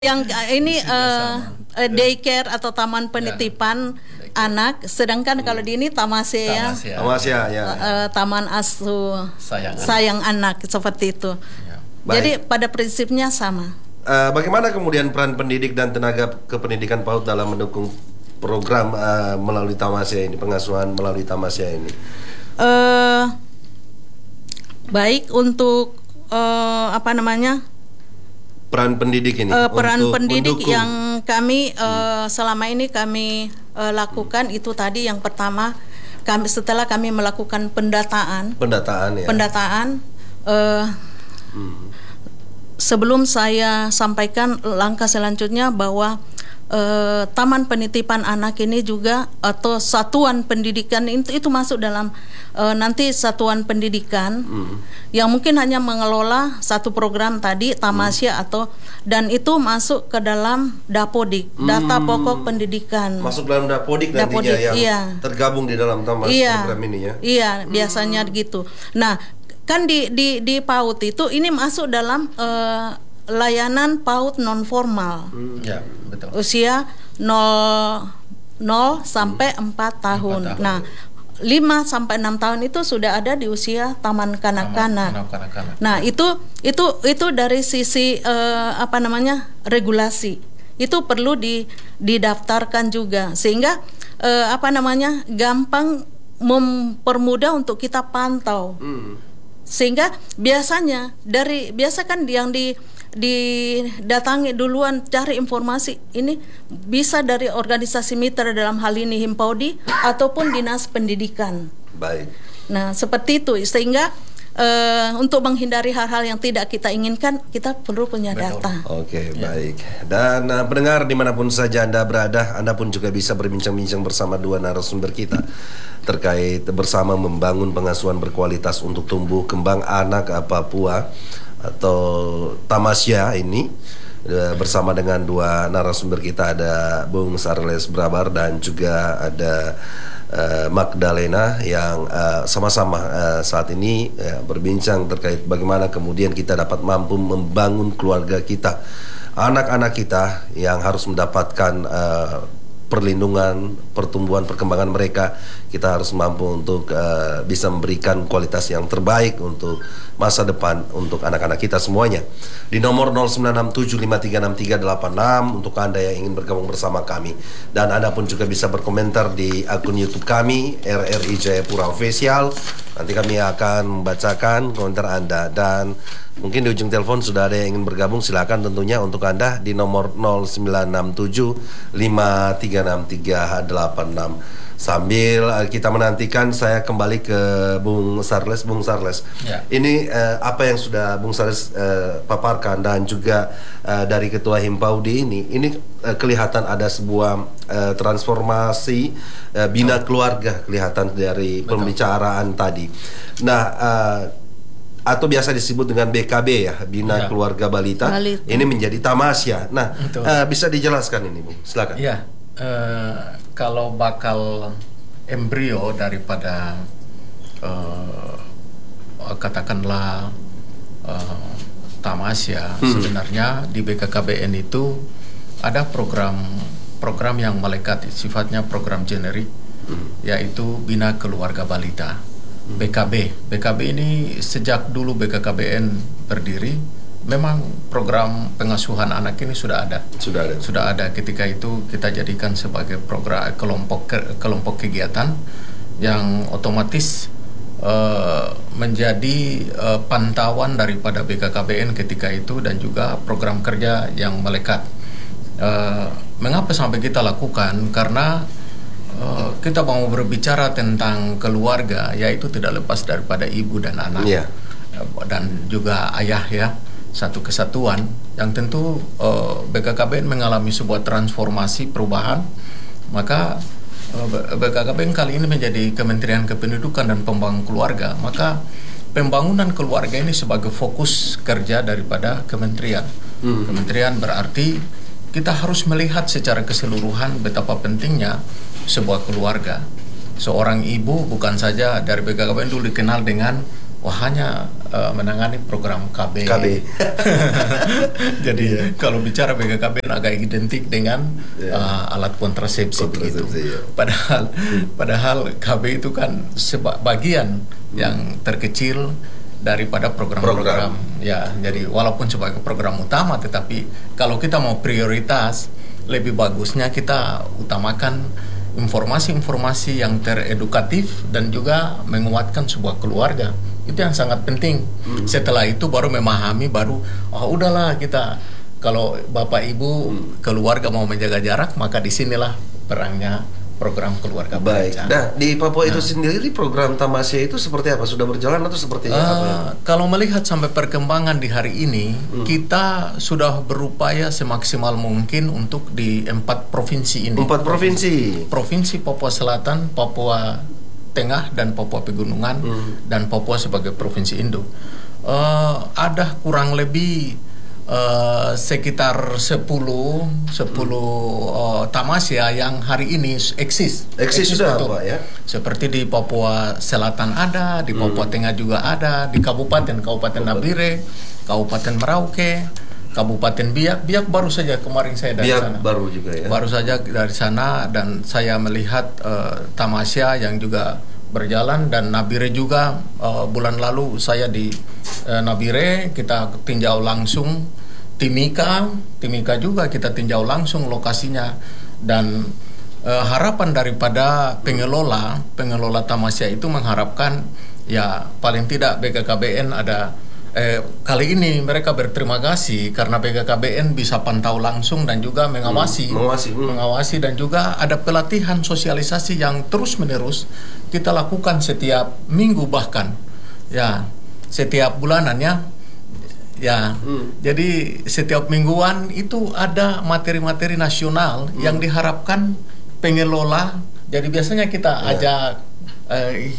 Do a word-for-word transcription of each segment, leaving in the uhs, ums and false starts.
Yang ini uh, daycare atau taman penitipan ya, anak, sedangkan hmm. kalau di ini tamasya ya, tamasya ya, uh, taman asuh sayang, sayang anak. anak seperti itu. Ya. Jadi pada prinsipnya sama. Uh, bagaimana kemudian peran pendidik dan tenaga kependidikan PAUD dalam mendukung program uh, melalui tamasya ini, pengasuhan melalui tamasya ini? Uh, baik untuk uh, apa namanya? Peran pendidik ini uh, peran untuk pendidik mendukung. Yang kami uh, selama ini kami uh, lakukan itu tadi yang pertama kami setelah kami melakukan pendataan pendataan ya pendataan uh, hmm. sebelum saya sampaikan langkah selanjutnya bahwa uh, taman penitipan anak ini juga atau satuan pendidikan itu, itu masuk dalam uh, nanti satuan pendidikan hmm. yang mungkin hanya mengelola satu program tadi tamasya hmm. atau dan itu masuk ke dalam Dapodik, hmm. data pokok pendidikan. Masuk dalam Dapodik nantinya Dapodik, yang iya. tergabung di dalam tamas iya. program ini ya. Iya, biasanya hmm. gitu. Nah, kan di di di PAUD itu ini masuk dalam uh, layanan PAUD non formal. Hmm. Ya, betul. Usia nol sampai hmm. empat tahun. empat tahun. Nah, lima sampai enam tahun itu sudah ada di usia taman kanak-kanak. Nah, itu itu itu dari sisi uh, apa namanya? regulasi. Itu perlu di didaftarkan juga sehingga uh, apa namanya? gampang mempermudah untuk kita pantau. Hmm. Sehingga biasanya dari biasa kan yang di didatangi duluan cari informasi ini bisa dari organisasi mitra dalam hal ini Himpaudi ataupun dinas pendidikan. Baik. Nah seperti itu sehingga uh, untuk menghindari hal-hal yang tidak kita inginkan kita perlu punya Betul. data. Oke ya. Baik. Dan uh, pendengar dimanapun saja Anda berada, Anda pun juga bisa berbincang-bincang bersama dua narasumber kita terkait bersama membangun pengasuhan berkualitas untuk tumbuh kembang anak Papua atau tamasya ini bersama dengan dua narasumber kita, ada Bung Charles Brabar dan juga ada uh, Magdalena yang uh, sama-sama uh, saat ini uh, berbincang terkait bagaimana kemudian kita dapat mampu membangun keluarga kita, anak-anak kita yang harus mendapatkan uh, perlindungan, pertumbuhan, perkembangan mereka. Kita harus mampu untuk uh, bisa memberikan kualitas yang terbaik untuk masa depan untuk anak-anak kita semuanya. Di nomor nol sembilan enam tujuh lima tiga enam tiga delapan enam untuk Anda yang ingin bergabung bersama kami. Dan Anda pun juga bisa berkomentar di akun YouTube kami R R I Jayapura Official. Nanti kami akan membacakan komentar Anda. Dan mungkin di ujung telepon sudah ada yang ingin bergabung, silakan tentunya untuk Anda di nomor nol sembilan enam tujuh lima tiga enam tiga delapan enam. Sambil kita menantikan, saya kembali ke Bung Charles. Bung Charles, ya. Ini uh, apa yang sudah Bung Charles uh, paparkan dan juga uh, dari Ketua Himpaudi ini, ini uh, kelihatan ada sebuah uh, transformasi uh, bina keluarga kelihatan dari Betul. Pembicaraan tadi. Nah, uh, atau biasa disebut dengan B K B ya, Bina ya. Keluarga Balita. Balita. Ini menjadi tamasya. Nah, uh, bisa dijelaskan ini, Bung? Silakan. Iya. Uh, kalau bakal embrio daripada uh, katakanlah uh, tamasya, hmm. sebenarnya di B K K B N itu ada program program yang melekat, sifatnya program generik, hmm. yaitu Bina Keluarga Balita, hmm. B K B. B K B ini sejak dulu B K K B N berdiri, memang program pengasuhan anak ini sudah ada. Sudah ada. Sudah ada. Ketika itu kita jadikan sebagai program kelompok kelompok kegiatan yang otomatis uh, menjadi uh, pantauan daripada B K K B N ketika itu dan juga program kerja yang melekat. Uh, mengapa sampai kita lakukan? Karena uh, kita mau berbicara tentang keluarga, yaitu tidak lepas daripada ibu dan anak, yeah. dan juga ayah ya. Satu kesatuan yang tentu uh, B K K B N mengalami sebuah transformasi perubahan, maka uh, B K K B N kali ini menjadi Kementerian Kependudukan dan Pembangunan Keluarga, maka pembangunan keluarga ini sebagai fokus kerja daripada kementerian. Hmm. Kementerian berarti kita harus melihat secara keseluruhan betapa pentingnya sebuah keluarga. Seorang ibu bukan saja dari B K K B N dulu dikenal dengan wah hanya uh, menangani program K B. K B. Jadi yeah. kalau bicara B K K B agak identik dengan yeah. uh, alat kontrasepsi, kontrasepsi begitu. Yeah. Padahal padahal K B itu kan sebagian hmm. yang terkecil daripada program-program. Ya, jadi walaupun sebagai program utama, tetapi kalau kita mau prioritas, lebih bagusnya kita utamakan informasi-informasi yang teredukatif dan juga menguatkan sebuah keluarga. Itu yang sangat penting. Hmm. Setelah itu baru memahami, baru oh udahlah kita kalau bapak ibu hmm. keluarga mau menjaga jarak, maka disinilah perangnya program keluarga berencana. Nah, di Papua nah. itu sendiri program Tamasya itu seperti apa? Sudah berjalan atau seperti uh, apa? Kalau melihat sampai perkembangan di hari ini, hmm. kita sudah berupaya semaksimal mungkin untuk di empat provinsi ini. Empat provinsi. Provinsi Papua Selatan, Papua Tengah, dan Papua Pegunungan, hmm. dan Papua sebagai provinsi induk. Uh, ada kurang lebih uh, sekitar sepuluh uh, Tamasya yang hari ini eksis. Eksis sudah apa ya? Seperti di Papua Selatan ada, di Papua hmm. Tengah juga ada, di Kabupaten Kabupaten Nabire, Kabupaten Merauke, Kabupaten Biak. Biak baru saja kemarin saya dari Biak sana. baru juga ya. Baru saja dari sana, dan saya melihat uh, Tamasya yang juga berjalan, dan Nabire juga uh, bulan lalu saya di uh, Nabire kita tinjau langsung. Timika, Timika juga kita tinjau langsung lokasinya, dan uh, harapan daripada pengelola pengelola Tamasya itu mengharapkan ya paling tidak B K K B N ada Eh, kali ini mereka berterima kasih karena B K K B N bisa pantau langsung dan juga mengawasi, hmm, mengawasi, hmm. mengawasi dan juga ada pelatihan sosialisasi yang terus menerus kita lakukan setiap minggu, bahkan ya setiap bulanan ya, ya. Hmm. Jadi setiap mingguan itu ada materi-materi nasional hmm. yang diharapkan pengelola. Jadi biasanya kita yeah. ajak eh,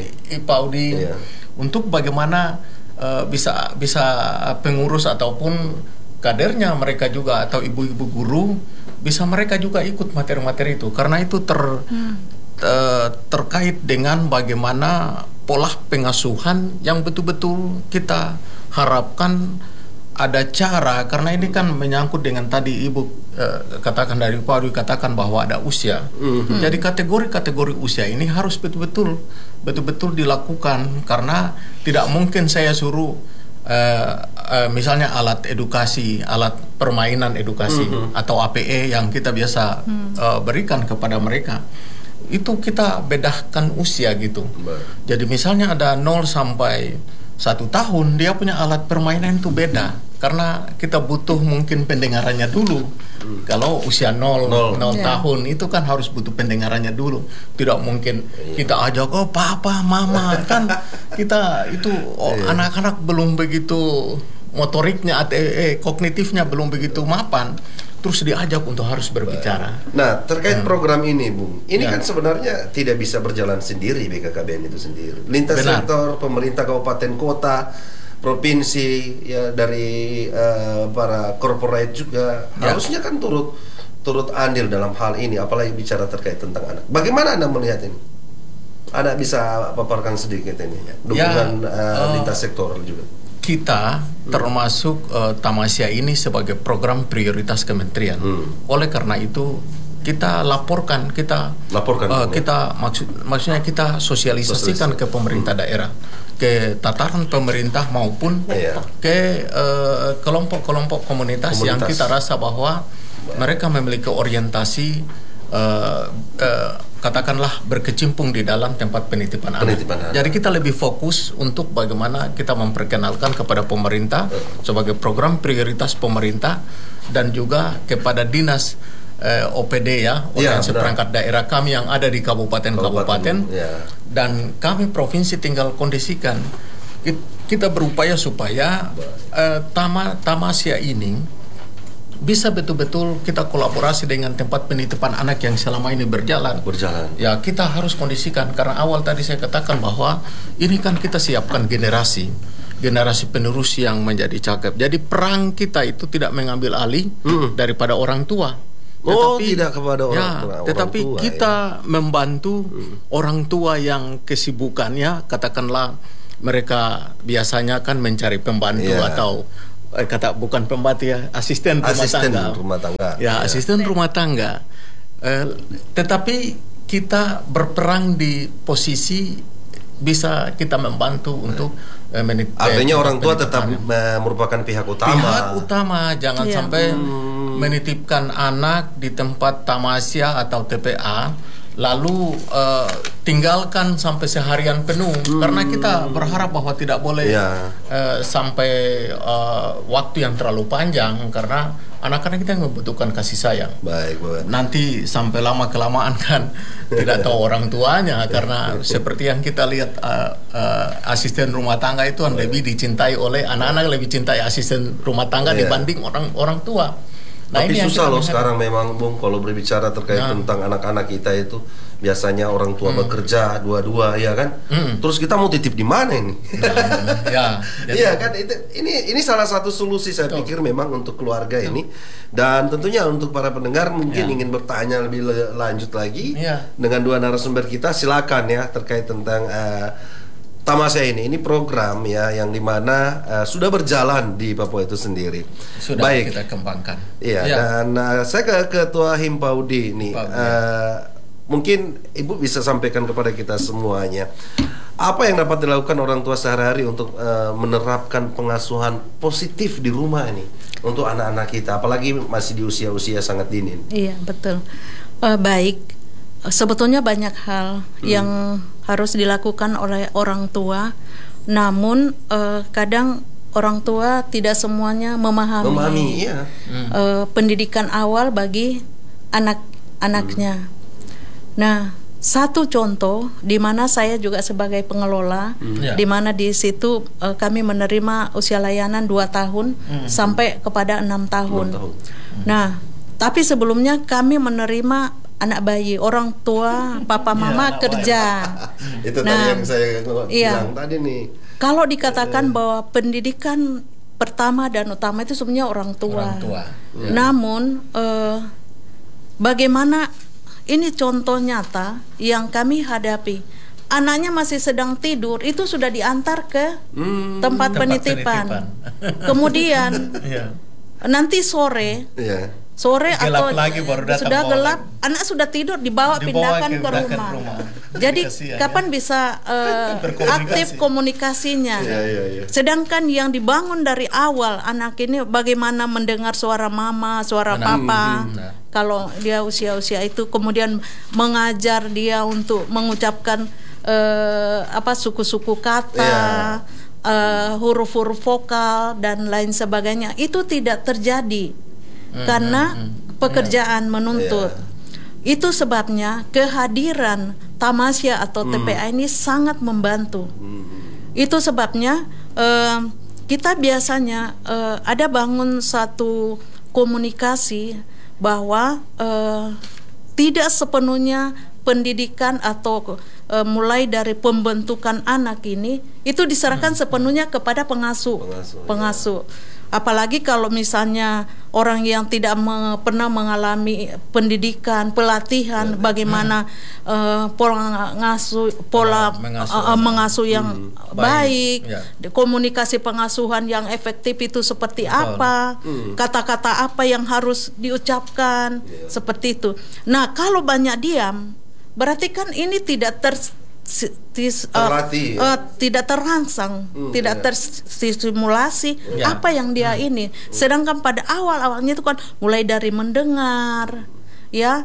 Ipaudi yeah. untuk bagaimana Uh, bisa bisa pengurus ataupun kadernya mereka juga atau ibu-ibu guru bisa mereka juga ikut materi-materi itu, karena itu ter hmm. te, terkait dengan bagaimana pola pengasuhan yang betul-betul kita harapkan ada cara, karena ini kan menyangkut dengan tadi ibu eh, katakan dari Pak katakan bahwa ada usia. Mm-hmm. Jadi kategori-kategori usia ini harus betul-betul betul-betul dilakukan, karena tidak mungkin saya suruh eh, eh, misalnya alat edukasi, alat permainan edukasi mm-hmm. atau A P E yang kita biasa mm. eh, berikan kepada mereka. Itu kita bedakan usia gitu. Baik. Jadi misalnya ada nol sampai satu tahun, dia punya alat permainan itu beda. Karena kita butuh mungkin pendengarannya dulu. Hmm. Kalau usia nol, nol. nol yeah. tahun itu kan harus butuh pendengarannya dulu. Tidak mungkin yeah. kita ajak oh papa, mama kan kita itu oh, yeah. anak-anak belum begitu motoriknya atau eh, kognitifnya belum begitu mapan. Terus diajak untuk harus berbicara. Nah, terkait hmm. program ini, Bung, ini ya. kan sebenarnya tidak bisa berjalan sendiri B K K B N itu sendiri. Lintas Benar. sektor, pemerintah kabupaten kota, provinsi, ya dari uh, para corporate juga ya. harusnya kan turut turut andil dalam hal ini, apalagi bicara terkait tentang anak. Bagaimana Anda melihat ini? Anda bisa paparkan sedikit ini, dukungan ya, uh, uh, lintas sektor juga. Kita termasuk uh, Tamasya ini sebagai program prioritas kementerian. Hmm. Oleh karena itu kita laporkan, kita laporkan, uh, kita maksud maksudnya kita sosialisasikan Sosialis. ke pemerintah hmm. daerah, ke tataran pemerintah maupun yeah. ke uh, kelompok-kelompok komunitas, komunitas yang kita rasa bahwa mereka memiliki orientasi uh, uh, katakanlah berkecimpung di dalam tempat penitipan, penitipan anak. anak. Jadi kita lebih fokus untuk bagaimana kita memperkenalkan kepada pemerintah uh. sebagai program prioritas pemerintah, dan juga kepada dinas eh, O P D ya, organisasi ya, perangkat daerah kami yang ada di kabupaten-kabupaten, ya. Dan kami provinsi tinggal kondisikan. Kita berupaya supaya eh, Tama Tamasya ini bisa betul-betul kita kolaborasi dengan tempat penitipan anak yang selama ini berjalan. Berjalan. Ya, kita harus kondisikan, karena awal tadi saya katakan bahwa ini kan kita siapkan generasi, generasi penerus yang menjadi cakep. Jadi perang kita itu tidak mengambil alih hmm. daripada orang tua. Oh, tetapi, tidak kepada orang ya, tua. Tetapi orang tua, kita ya. membantu hmm. orang tua yang kesibukannya katakanlah mereka biasanya kan mencari pembantu yeah. atau eh, kata bukan pembantu ya, asisten rumah asisten tangga. rumah tangga. Ya, yeah. asisten rumah tangga. Eh, tetapi kita berperang di posisi bisa kita membantu yeah. untuk eh, menit, artinya eh, orang tua tetap eh, merupakan pihak utama. Pihak utama, jangan yeah. sampai hmm. menitipkan anak di tempat tamasya atau T P A lalu uh, tinggalkan sampai seharian penuh hmm. karena kita berharap bahwa tidak boleh yeah. uh, sampai uh, waktu yang terlalu panjang karena anak-anak kita membutuhkan kasih sayang. Baik, baik. Nanti sampai lama kelamaan kan tidak tahu orang tuanya karena seperti yang kita lihat uh, uh, asisten rumah tangga itu kan lebih dicintai oleh anak-anak, lebih cintai asisten rumah tangga yeah. dibanding orang orang tua. Nah, tapi ini susah loh sekarang memang Bung kalau berbicara terkait nah. tentang anak-anak kita itu biasanya orang tua hmm. bekerja dua-dua ya kan, hmm. terus kita mau titip di mana ini? Nah, ya, iya kan itu ini ini salah satu solusi saya Tuh. pikir memang untuk keluarga Tuh. ini dan tentunya untuk para pendengar mungkin ya. ingin bertanya lebih lanjut lagi ya. dengan dua narasumber kita silakan ya terkait tentang uh, Tamasya ini, ini program ya yang dimana uh, sudah berjalan di Papua itu sendiri. Sudah Baik. kita kembangkan. Iya ya. dan uh, saya ke Ketua Himpaudi nih, uh, ya. mungkin Ibu bisa sampaikan kepada kita semuanya apa yang dapat dilakukan orang tua sehari-hari untuk uh, menerapkan pengasuhan positif di rumah ini untuk anak-anak kita, apalagi masih di usia-usia sangat dini. Iya betul. Uh, baik. Sebetulnya banyak hal hmm. yang harus dilakukan oleh orang tua, namun eh, kadang orang tua tidak semuanya memahami, memahami iya. hmm. eh, pendidikan awal bagi anak-anaknya. Hmm. Nah, satu contoh di mana saya juga sebagai pengelola, hmm. yeah. di mana di situ eh, kami menerima usia layanan dua tahun hmm. sampai kepada enam tahun. tahun. Hmm. Nah, tapi sebelumnya kami menerima anak bayi, orang tua, papa mama ya, kerja. Itu nah, tadi yang saya iya. bilang tadi nih. Kalau dikatakan bahwa pendidikan pertama dan utama itu sebenarnya orang tua. Orang tua. Ya. Namun eh, bagaimana ini contoh nyata yang kami hadapi. Anaknya masih sedang tidur, itu sudah diantar ke hmm, tempat, tempat penitipan. penitipan. Kemudian ya. nanti sore. Ya. Sore gelap atau lagi baru sudah gelap, lagi. anak sudah tidur dibawa, dibawa pindahkan ke, ke rumah. rumah. Jadi Kasihan, kapan ya? bisa uh, aktif komunikasinya? Ya, ya, ya. Sedangkan yang dibangun dari awal anak ini bagaimana mendengar suara mama, suara Benar. papa. Nah. Kalau dia usia-usia itu, kemudian mengajar dia untuk mengucapkan uh, apa suku-suku kata. Ya. Uh, huruf-huruf vokal dan lain sebagainya itu tidak terjadi. Hmm, karena hmm, hmm. pekerjaan yeah. menuntut yeah. Itu sebabnya kehadiran Tamasya atau hmm. T P A ini sangat membantu. hmm. Itu sebabnya uh, kita biasanya uh, ada bangun satu komunikasi bahwa uh, tidak sepenuhnya pendidikan atau uh, mulai dari pembentukan anak ini itu diserahkan hmm. sepenuhnya kepada pengasuh pengasuh, pengasuh. Ya. Apalagi kalau misalnya orang yang tidak me, pernah mengalami pendidikan, pelatihan, ya, bagaimana ya. uh, pola ngasuh, pola mengasuh, uh, mengasuh yang hmm, baik, baik ya. komunikasi pengasuhan yang efektif itu seperti Betul. apa, hmm. kata-kata apa yang harus diucapkan, ya. seperti itu. Nah, kalau banyak diam, berarti kan ini tidak ter Tis, Terlatih, uh, ya? uh, tidak terangsang, hmm, tidak ya. terstimulasi ya. apa yang dia hmm. ini. Sedangkan pada awal-awalnya itu kan mulai dari mendengar, ya,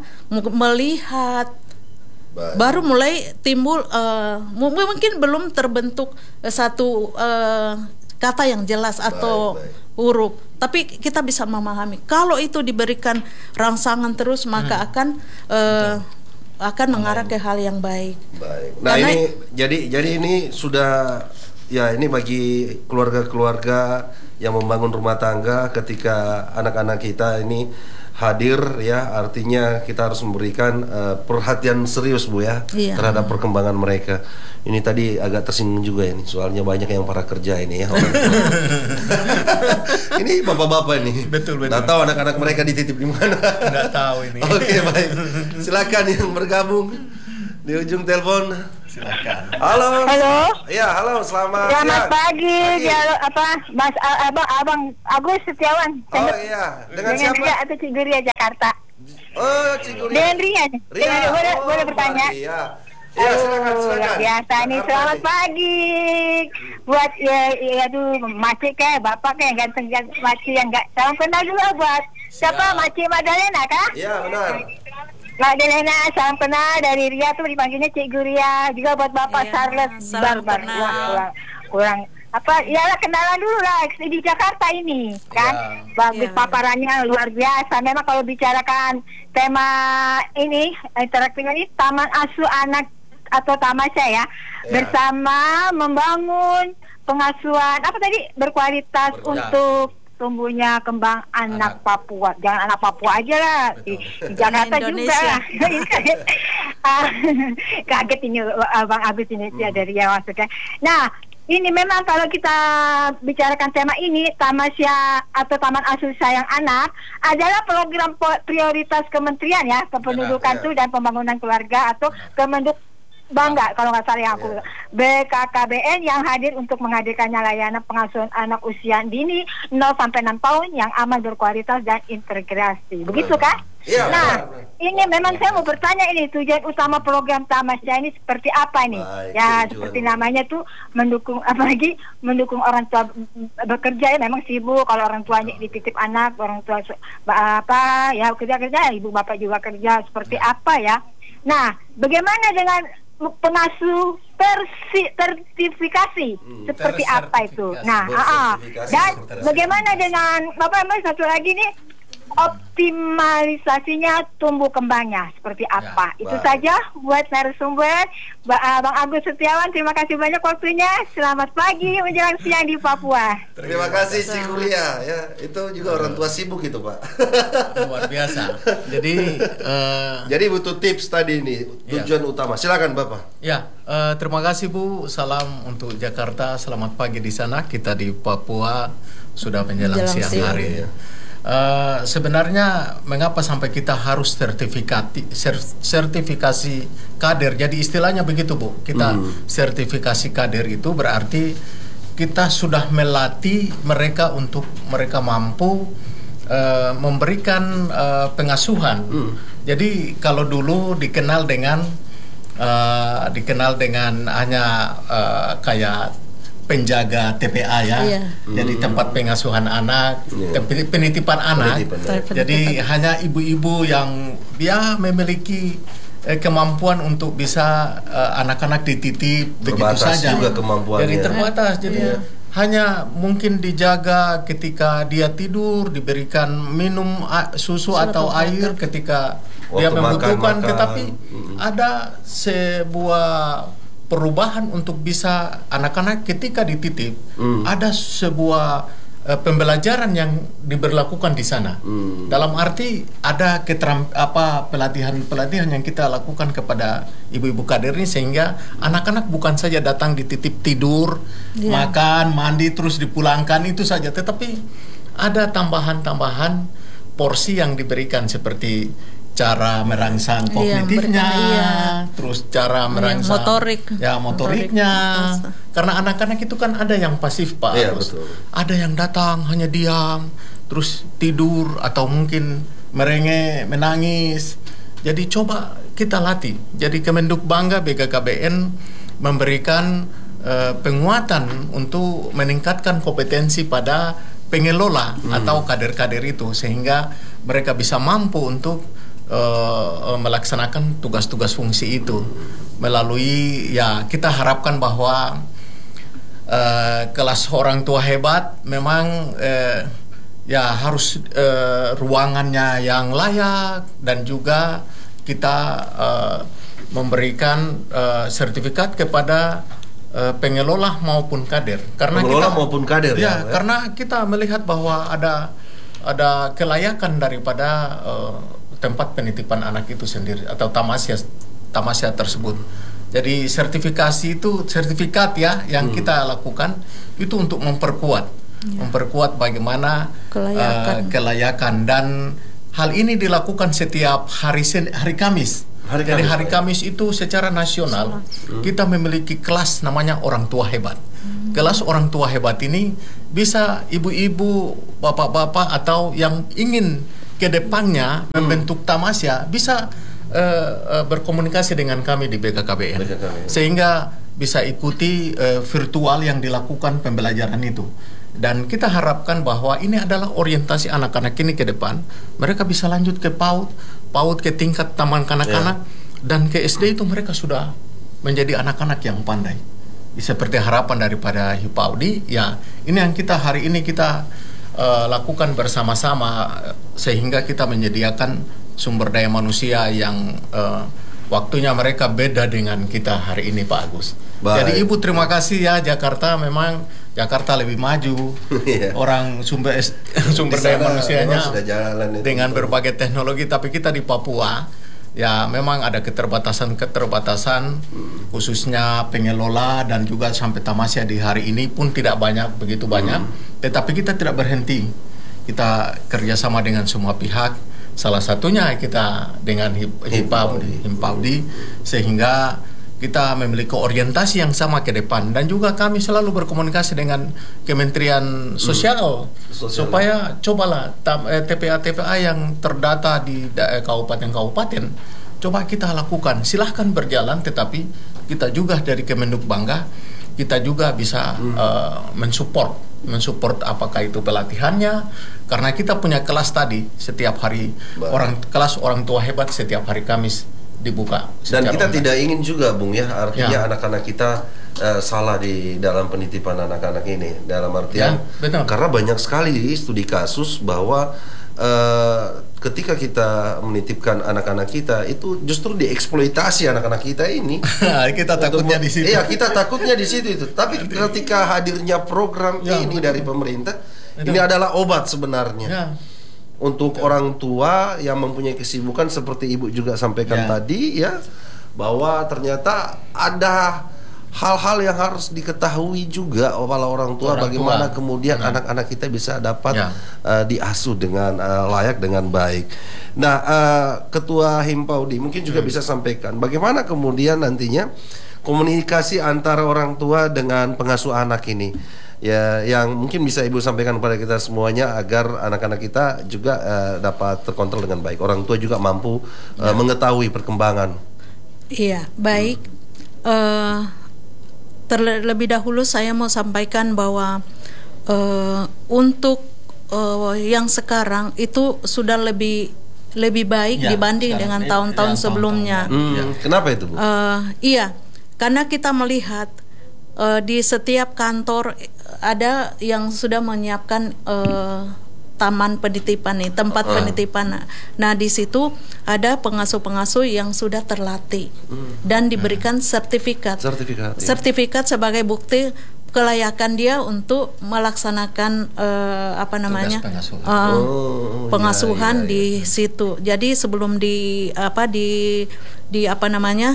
melihat, baik. baru mulai timbul. Uh, mungkin belum terbentuk uh, satu uh, kata yang jelas atau baik, baik. huruf, tapi kita bisa memahami. Kalau itu diberikan rangsangan terus, maka hmm. akan. Uh, akan mengarah ke hal yang baik. Baik. Nah, Karena, ini jadi jadi ini sudah ya ini bagi keluarga-keluarga yang membangun rumah tangga ketika anak-anak kita ini hadir ya, artinya kita harus memberikan uh, perhatian serius Bu ya iya. terhadap perkembangan mereka. Ini tadi agak tersinggung juga ini, soalnya banyak yang para kerja ini ya. Ini bapak-bapak ini. Betul betul. Nggak tahu anak-anak mereka dititip di mana. Nggak tahu ini. Oke, baik. Silakan yang bergabung di ujung telepon Silakan. Halo. Halo. Ya, halo, selamat, Selamat siang. pagi. Pagi. Ya, apa Mas a- Abang Abang Agus Setiawan. Oh Dengan- iya, dengan, Dengan siapa? Ria atau Ciguria Jakarta. Oh, Ciguria. Dengan Ria. Ria. Dengan, boleh, oh, boleh bertanya? Ria. Ya, silakan, Aduh, silakan. luar biasa nih. Jakarta Selamat nih. pagi. Buat ya, ya aduh, makcik kayak bapak kayak ganteng ganteng makcik yang enggak salam kenal juga buat siapa? Siap. Makcik Madalena kah? Iya, benar. Madalena, salam kenal dari Ria tuh dipanggilnya Cik Guria. Juga buat Bapak Iya, Charles salam Barbar. kenal. Kurang, kurang, kurang apa? Iyalah kenalan dulu lah di Jakarta ini, kan? Ya. Bagus Iya. paparannya luar biasa. Memang kalau bicarakan tema ini interaktif ini Taman Asuh Anak atau Tamasya ya, Ya. bersama membangun pengasuhan apa tadi berkualitas Berkualitas. untuk tumbuhnya kembang anak, Anak. Papua. Jangan anak Papua aja lah, di, di Jakarta juga. Indonesia. Ah, kaget ini Bang Agus ini hmm. dari yang masuknya. Nah, ini memang kalau kita bicarakan tema ini, Tamasya atau Taman Asuh Sayang Anak adalah program po- prioritas kementerian ya, kependudukan Ya. tuh dan pembangunan keluarga atau Kemenduk Bangga kalau nggak salah yang aku Ya. B K K B N yang hadir untuk menghadirkannya layanan pengasuhan anak usia dini nol sampai enam tahun yang aman, berkualitas dan integrasi. Begitu kan? Iya, Nah, benar, benar. ini memang saya mau bertanya ini tujuan utama program Tamasya ini seperti apa nih? Baik, Ya, tujuan. seperti namanya tuh mendukung apalagi mendukung orang tua bekerja ya, memang sibuk kalau orang tuanya dititip anak, orang tua su- ba- apa ya kerja-kerja, ibu bapak juga kerja, seperti apa ya? Nah, bagaimana dengan pengasuh tersi, sertifikasi Hmm, seperti apa itu? tersertifikasi. Nah, ah, ah. Bersertifikasi, dan tersertifikasi. bagaimana dengan Bapak Mas satu lagi nih optimalisasinya tumbuh kembangnya seperti apa? Itu baik. saja buat narasumber Ba- ah, Bang Agus Setiawan. Terima kasih banyak waktunya. Selamat pagi menjelang siang di Papua. Terima kasih Ciguria ya. Itu juga orang tua sibuk itu, Pak. Luar biasa. Jadi eh, Jadi butuh tips tadi ini, tujuan utama. Silakan Bapak. ya, eh, terima kasih Bu. Salam untuk Jakarta. Selamat pagi di sana. Kita di Papua sudah menjelang Menjelang siang siang. hari. Eh, sebenarnya mengapa sampai kita harus sertifikasi ser- sertifikasi kader? Jadi istilahnya begitu Bu. Kita Hmm. sertifikasi kader itu berarti kita sudah melatih mereka untuk mereka mampu eh, memberikan eh, pengasuhan. Hmm. Jadi kalau dulu dikenal dengan eh, dikenal dengan hanya eh, kayak penjaga T P A ya, Iya. jadi tempat pengasuhan anak, Iya. tem- penitipan anak. Penitipan, ya. Jadi hanya ibu-ibu yang dia memiliki eh, kemampuan untuk bisa eh, anak-anak dititip begitu Terbatas saja. juga kemampuannya. Jadi terbatas. Jadi Iya. hanya mungkin dijaga ketika dia tidur, diberikan minum a- susu atau air ketika dia Waktu membutuhkan. makan, Tetapi makan. ada sebuah perubahan untuk bisa anak-anak ketika dititip, Hmm. ada sebuah eh, pembelajaran yang diberlakukan di sana. Hmm. Dalam arti ada keteram apa pelatihan-pelatihan yang kita lakukan kepada ibu-ibu kader ini sehingga anak-anak bukan saja datang dititip tidur, Iya. makan, mandi terus dipulangkan itu saja, tetapi ada tambahan-tambahan porsi yang diberikan seperti cara merangsang Iya, kognitifnya, memberikan, iya. terus cara merangsang motorik. ya motoriknya. Motorik. Karena anak-anak itu kan ada yang pasif Pak, Iya, Agus. betul. Ada yang datang hanya diam, terus tidur atau mungkin merengek, menangis. Jadi coba kita latih. Jadi Kemenduk Bangga B K K B N memberikan eh, penguatan untuk meningkatkan kompetensi pada pengelola Hmm. atau kader-kader itu sehingga mereka bisa mampu untuk uh, melaksanakan tugas-tugas fungsi itu melalui ya kita harapkan bahwa uh, kelas orang tua hebat memang uh, ya harus uh, ruangannya yang layak dan juga kita uh, memberikan uh, sertifikat kepada uh, pengelola maupun kader karena Pengelola kita maupun kader ya, ya, ya. karena kita melihat bahwa ada ada kelayakan daripada uh, tempat penitipan anak itu sendiri atau tamasya tamasya tersebut. Jadi sertifikasi itu sertifikat ya yang Hmm. kita lakukan itu untuk memperkuat Ya. memperkuat bagaimana Kelayakan. uh, kelayakan dan hal ini dilakukan setiap hari Sen- hari Kamis. Hari Jadi Kamis, hari ya? Kamis itu secara nasional hmm. kita memiliki kelas namanya orang tua hebat. Hmm. Kelas orang tua hebat ini bisa ibu-ibu, bapak-bapak atau yang ingin ke depannya hmm. membentuk tamasya bisa uh, uh, berkomunikasi dengan kami di B K K B N. B K K B N. Sehingga bisa ikuti uh, virtual yang dilakukan pembelajaran itu. Dan kita harapkan bahwa ini adalah orientasi anak-anak ini ke depan. Mereka bisa lanjut ke PAUD, PAUD ke tingkat taman kanak-kanak, yeah. dan ke S D itu mereka sudah menjadi anak-anak yang pandai. Seperti harapan daripada Hipaudi, ya ini yang kita hari ini kita uh, lakukan bersama-sama, sehingga kita menyediakan sumber daya manusia yang uh, waktunya mereka beda dengan kita hari ini, Pak Agus. Baik. Jadi Ibu terima kasih ya, Jakarta memang Jakarta lebih maju, yeah. orang sumber sumber daya manusianya sudah jalan dengan itu. Berbagai teknologi, tapi kita di Papua ya memang ada keterbatasan-keterbatasan hmm. khususnya pengelola dan juga sampai tamasya di hari ini pun tidak banyak begitu banyak, hmm. tetapi kita tidak berhenti, kita kerjasama dengan semua pihak, salah satunya kita dengan Hipaudi, Hipaudi sehingga kita memiliki orientasi yang sama ke depan, dan juga kami selalu berkomunikasi dengan Kementerian Sosial, hmm. Sosial. Supaya cobalah T P A-T P A yang terdata di kabupaten-kabupaten coba kita lakukan, silahkan berjalan, tetapi kita juga dari Kemenhub Bangga kita juga bisa hmm. uh, mensupport mensupport apakah itu pelatihannya, karena kita punya kelas tadi setiap hari. Baik. Orang kelas orang tua hebat setiap hari Kamis dibuka. Dan kita online. Tidak ingin juga, Bung, ya, artinya ya. anak-anak kita uh, salah di dalam penitipan anak-anak ini, dalam artian ya, karena banyak sekali studi kasus bahwa uh, ketika kita menitipkan anak-anak kita itu justru dieksploitasi anak-anak kita ini. Kita takutnya di situ. Iya, kita takutnya di situ itu. Tapi ketika hadirnya program ya, ini betul. dari pemerintah, betul. ini adalah obat sebenarnya. Ya. Untuk Betul. orang tua yang mempunyai kesibukan seperti Ibu juga sampaikan ya. tadi ya, bahwa ternyata ada hal-hal yang harus diketahui juga oleh orang tua, orang bagaimana tua. kemudian ya. anak-anak kita bisa dapat ya. uh, diasuh dengan uh, layak dengan baik. Nah, uh, Ketua Himpaudi mungkin juga hmm. bisa sampaikan bagaimana kemudian nantinya komunikasi antara orang tua dengan pengasuh anak ini. Ya, yang mungkin bisa Ibu sampaikan kepada kita semuanya agar anak-anak kita juga uh, dapat terkontrol dengan baik. Orang tua juga mampu uh, ya. mengetahui perkembangan. Iya, baik. Hmm. Uh, terlebih dahulu saya mau sampaikan bahwa uh, untuk uh, yang sekarang itu sudah lebih lebih baik ya, dibanding dengan tahun-tahun ya, sebelumnya. Hmm, ya. Kenapa itu, Bu? Uh, iya, karena kita melihat uh, di setiap kantor ada yang sudah menyiapkan uh, taman penitipan nih, tempat uh. penitipan. Nah, di situ ada pengasuh-pengasuh yang sudah terlatih hmm. dan diberikan sertifikat. Sertifikat. Sertifikat ya. sebagai bukti kelayakan dia untuk melaksanakan uh, apa namanya pengasuhan, uh, oh, pengasuhan ya, ya, di ya. situ. Jadi sebelum di apa di di apa namanya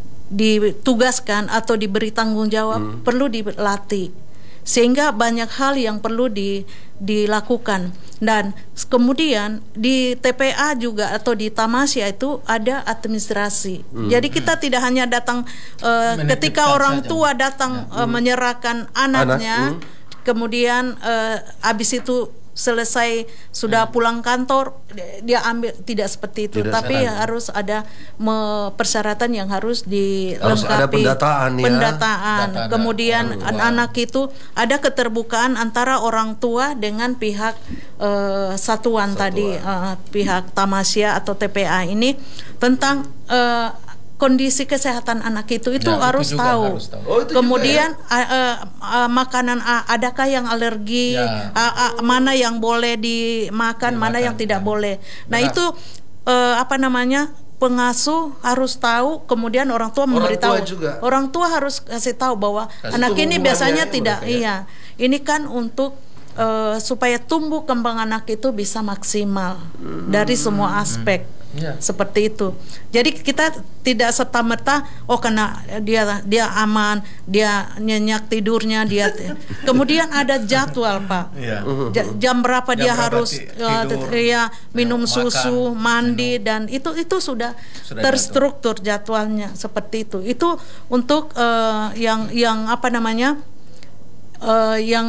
ditugaskan atau diberi tanggung jawab hmm. perlu dilatih. Sehingga banyak hal yang perlu di, dilakukan. Dan kemudian di T P A juga atau di tamasya itu ada administrasi. Hmm. Jadi kita tidak hanya datang uh, ketika orang saja. tua datang ya. uh, menyerahkan anaknya, Anak. hmm. kemudian uh, habis itu selesai sudah hmm. pulang kantor dia ambil, tidak seperti itu, tidak tapi salah. harus ada me, persyaratan yang harus dilengkapi, harus ada pendataan, ya. pendataan. Data, kemudian anak-anak itu ada keterbukaan antara orang tua dengan pihak uh, satuan, satuan tadi uh, pihak tamasya atau T P A ini tentang uh, kondisi kesehatan anak itu itu ya, harus, itu tahu. harus tahu. Oh, itu Kemudian ya? uh, uh, makanan uh, adakah yang alergi, ya. uh, uh, mana yang boleh dimakan, ya, mana makan, yang tidak ya. boleh. Nah, Benar. itu uh, apa namanya? pengasuh harus tahu, kemudian orang tua memberitahu. Orang tua juga. Orang tua harus kasih tahu bahwa kasih anak ini biasanya tidak iya. Ini kan untuk uh, supaya tumbuh kembang anak itu bisa maksimal hmm. dari semua aspek. Ya. Seperti itu. Jadi kita tidak serta-merta oh karena dia dia aman, dia nyenyak tidurnya, dia kemudian ada jadwal, Pak. Ya. Jam berapa jam dia berapa harus tidur, ya minum ya, susu, makan, mandi minum. Dan itu itu sudah, sudah terstruktur jadwal. jadwalnya seperti itu. Itu untuk uh, yang yang apa namanya? Uh, yang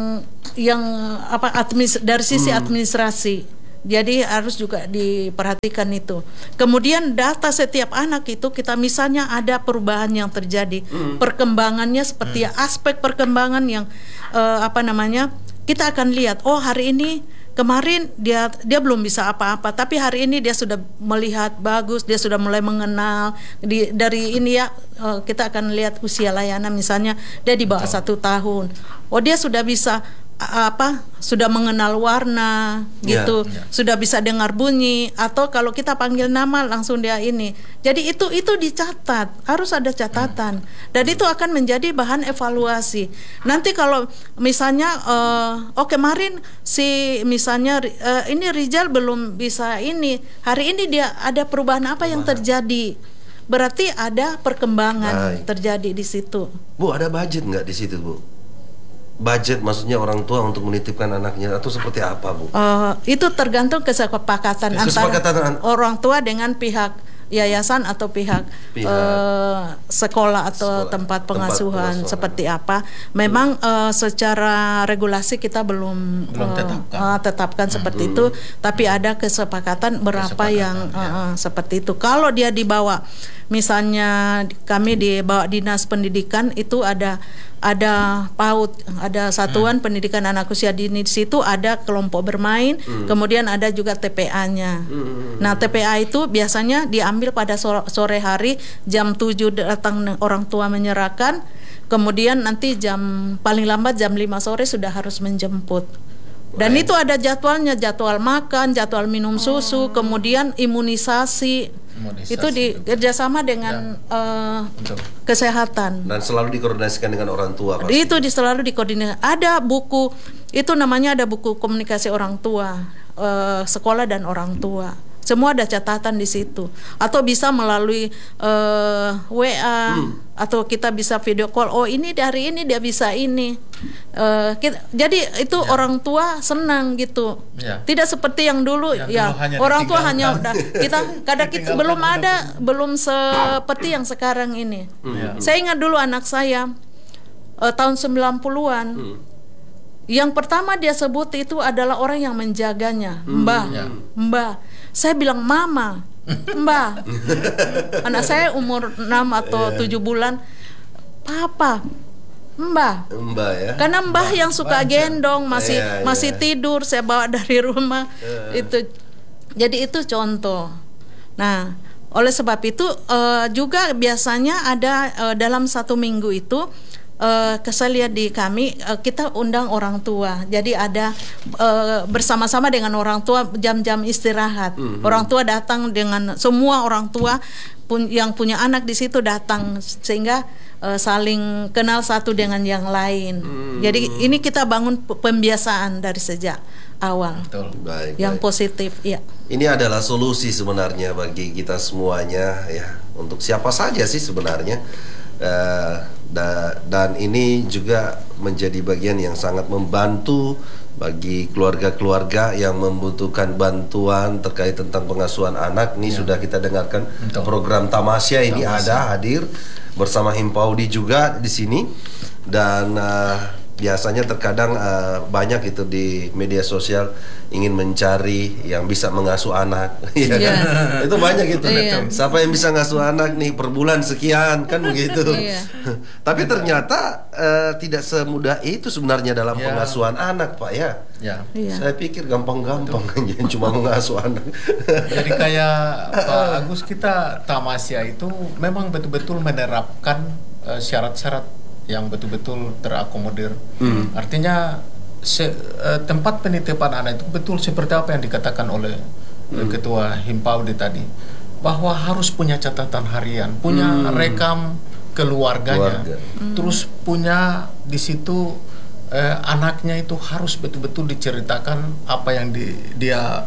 yang apa administ- dari sisi hmm. administrasi. Jadi harus juga diperhatikan itu. Kemudian data setiap anak itu kita misalnya ada perubahan yang terjadi, hmm. perkembangannya seperti hmm. aspek perkembangan yang uh, apa namanya? Kita akan lihat, oh hari ini kemarin dia dia belum bisa apa-apa, tapi hari ini dia sudah melihat bagus, dia sudah mulai mengenal. Di, dari ini ya uh, kita akan lihat usia layanan misalnya dia di bawah satu tahun. Oh dia sudah bisa apa sudah mengenal warna gitu, yeah, yeah. sudah bisa dengar bunyi, atau kalau kita panggil nama langsung dia ini. Jadi itu itu dicatat, harus ada catatan, hmm. dan itu akan menjadi bahan evaluasi. Nanti kalau misalnya uh, oh kemarin si misalnya uh, ini Rizal belum bisa ini, hari ini dia ada perubahan apa yang terjadi, berarti ada perkembangan Baik. terjadi di situ. Bu, ada budget nggak di situ, Bu? Budget maksudnya orang tua untuk menitipkan anaknya atau seperti apa, Bu? Uh, itu tergantung kesepakatan, kesepakatan antara an- orang tua dengan pihak yayasan atau pihak, pihak uh, sekolah atau sekolah, tempat pengasuhan, tempat seperti apa. Memang hmm. uh, secara regulasi kita belum, belum uh, tetapkan, uh, tetapkan hmm. seperti itu, tapi ada kesepakatan berapa kesepakatan, yang uh, ya. uh, seperti itu. Kalau dia dibawa, misalnya kami dibawa dinas pendidikan itu ada ada PAUD, ada Satuan hmm. Pendidikan Anak Usia Dini, di situ ada kelompok bermain, hmm. kemudian ada juga T P A-nya. Hmm. Nah, T P A itu biasanya diambil pada sore hari jam tujuh datang orang tua menyerahkan, kemudian nanti jam paling lambat jam lima sore sudah harus menjemput. Dan Baik. itu ada jadwalnya, jadwal makan, jadwal minum susu, oh. kemudian imunisasi. Imunisasi, itu di kerjasama dengan ya. uh, kesehatan. Dan selalu dikoordinasikan dengan orang tua. Pasti. Itu di, selalu dikoordinasikan. Ada buku itu namanya ada buku komunikasi orang tua, uh, sekolah dan orang tua. Semua ada catatan di situ. Atau bisa melalui uh, W A hmm. atau kita bisa video call. Oh ini dari ini dia bisa ini. Uh, kita, jadi itu ya. orang tua senang gitu. Ya. Tidak seperti yang dulu yang ya dulu orang tua hanya udah kita kadang kita belum ada belum seperti yang sekarang ini. Hmm. Saya ingat dulu anak saya uh, tahun sembilan puluhan. Hmm. Yang pertama dia sebut itu adalah orang yang menjaganya, hmm. Mbah, ya. Mbah. Saya bilang mama, Mbah. Anak saya umur enam atau tujuh bulan, Papa, Mbah. Mbah ya. Karena Mbah yang suka Mbah, gendong, masih yeah, masih yeah. tidur, saya bawa dari rumah. Yeah. Itu jadi itu contoh. Nah, oleh sebab itu uh, juga biasanya ada uh, dalam satu minggu itu Uh, saya lihat di kami uh, kita undang orang tua, jadi ada uh, bersama-sama dengan orang tua jam-jam istirahat. Mm-hmm. Orang tua datang dengan semua orang tua pun yang punya anak di situ datang sehingga uh, saling kenal satu dengan yang lain. Mm-hmm. Jadi ini kita bangun pembiasaan dari sejak awal. Betul. Baik, yang baik. Positif, ya. Ini adalah solusi sebenarnya bagi kita semuanya ya, untuk siapa saja sih sebenarnya. Uh, da, dan ini juga menjadi bagian yang sangat membantu bagi keluarga-keluarga yang membutuhkan bantuan terkait tentang pengasuhan anak. Ini ya. Sudah kita dengarkan. Betul. Program Tamasya ini Tamasya. Ada hadir bersama Himpaudi juga di sini, dan uh, biasanya terkadang uh, banyak itu di media sosial ingin mencari yang bisa mengasuh anak, ya yeah. kan? Itu banyak gitu. Yeah. Siapa yang bisa ngasuh anak nih per bulan sekian kan begitu. Yeah. Tapi ternyata uh, tidak semudah itu sebenarnya dalam yeah. pengasuhan anak, Pak ya. Yeah. Yeah. Saya pikir gampang-gampang aja cuma mengasuh anak. Jadi kayak Pak Agus, kita Tamasya itu memang betul-betul menerapkan uh, syarat-syarat yang betul-betul terakomodir. Hmm. Artinya se, uh, tempat penitipan anak itu betul seperti apa yang dikatakan oleh hmm. Ketua Himpaudi tadi, bahwa harus punya catatan harian, punya hmm. rekam keluarganya, Keluarga. hmm. terus punya di situ uh, anaknya itu harus betul-betul diceritakan apa yang di, dia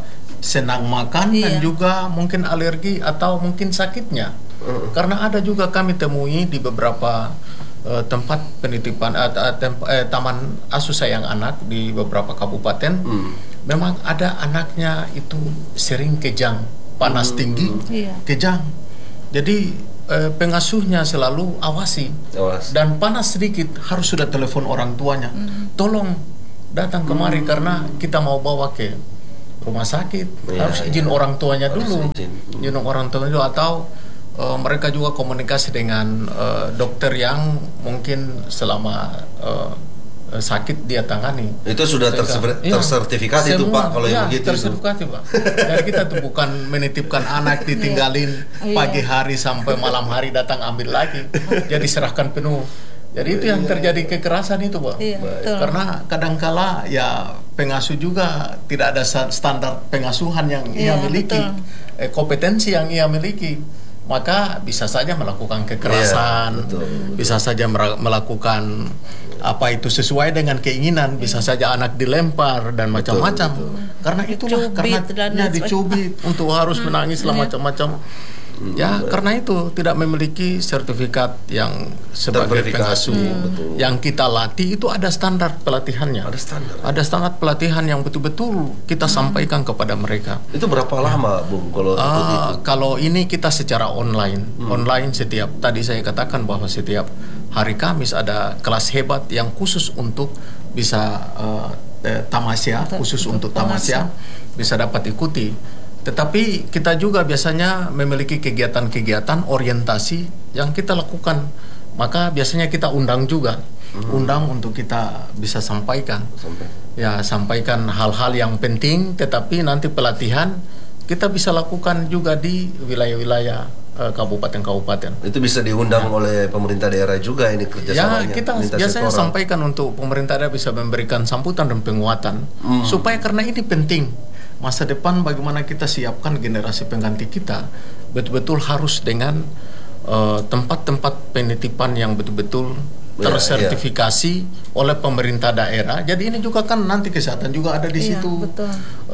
senang makan Iya. dan juga mungkin alergi atau mungkin sakitnya. Uh. Karena ada juga kami temui di beberapa uh, tempat penitipan uh, uh, temp, uh, taman asuh sayang anak di beberapa kabupaten. Hmm. Memang ada anaknya itu sering kejang, panas hmm. tinggi, iya. kejang. Jadi eh, pengasuhnya selalu awasi. Awas. Dan panas sedikit harus sudah telepon orang tuanya. Hmm. Tolong datang kemari hmm. karena kita mau bawa ke rumah sakit. Ya, harus izin ya. orang tuanya harus dulu. Izin, izin orang tuanya dulu atau uh, mereka juga komunikasi dengan uh, dokter yang mungkin selama uh, sakit dia tangani. Itu sudah terser- ya, tersertifikasi itu Pak kalau ya, yang begitu. Tersertifikasi Pak. Jadi kita tuh bukan menitipkan anak ditinggalin yeah. pagi hari sampai malam hari datang ambil lagi. Jadi serahkan penuh. Jadi itu yang terjadi kekerasan itu Pak. Yeah, karena kadangkala ya pengasuh juga tidak ada standar pengasuhan yang yeah, ia miliki, eh, kompetensi yang ia miliki. Maka bisa saja melakukan kekerasan, yeah, bisa saja melakukan apa itu sesuai dengan keinginan, bisa saja anak dilempar dan macam-macam. Karena itulah dicubit, karena ya dicubit untuk harus hmm, menangis lah macam-macam. Hmm, ya betul. Karena itu tidak memiliki sertifikat yang sebagai pengasuh. Hmm. Yang kita latih itu ada standar pelatihannya. Ada standar. Ada standar pelatihan yang betul-betul kita hmm. sampaikan kepada mereka. Itu berapa lama, Bung? Kalau uh, itu? Kalau ini kita secara online, hmm. online setiap. Tadi saya katakan bahwa setiap hari Kamis ada kelas hebat yang khusus untuk bisa uh, eh, tamasya, khusus untuk tamasya bisa dapat ikuti. Tetapi kita juga biasanya memiliki kegiatan-kegiatan orientasi yang kita lakukan. Maka biasanya kita undang juga, hmm. undang untuk kita bisa sampaikan. Sampai. Ya, sampaikan hal-hal yang penting, tetapi nanti pelatihan kita bisa lakukan juga di wilayah-wilayah kabupaten-kabupaten. Itu bisa diundang ya. oleh pemerintah daerah juga ini kerjasamanya. Ya, kita biasanya sektoral. Sampaikan untuk pemerintah daerah bisa memberikan sambutan dan penguatan hmm. supaya karena ini penting. Masa depan bagaimana kita siapkan generasi pengganti kita betul-betul harus dengan uh, tempat-tempat penitipan yang betul-betul tersertifikasi ya, ya. oleh pemerintah daerah. Jadi ini juga kan nanti kesehatan juga ada di ya, situ. Betul.